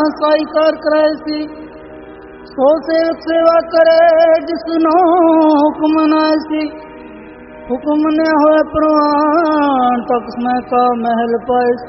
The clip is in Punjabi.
ਸਾਈ ਕਾਰ ਕਰਾਏ ਸੀ। ਸੋ ਸੇਵਕ ਸੇਵਾ ਕਰੇ ਜਿਸਨੂੰ ਹੁਕਮ ਨਾਏ ਸੀ। ਹੁਕਮ ਨੇ ਹੋਏ ਪ੍ਰਵਾਨ ਤੱਕ ਸਮੈ ਕਾ ਮਹਿਲ ਪਾਏ